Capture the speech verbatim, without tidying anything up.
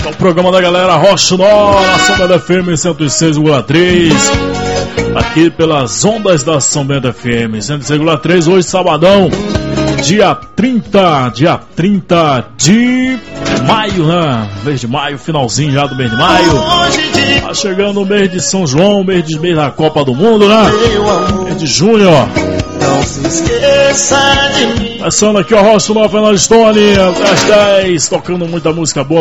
É o programa da galera Rocha Nova, na São Bento F M cento e seis vírgula três. Aqui pelas ondas da São Bento F M cento e seis vírgula três. Hoje, sabadão, dia trinta, dia trinta de maio, né? Mês de maio, finalzinho já do mês de maio. Tá chegando o mês de São João, mês, de, mês da Copa do Mundo, né? Mês de junho, ó. Não se esqueça de mim. Começando aqui o Rocha Nova na Stone, até às dez, tocando muita música boa.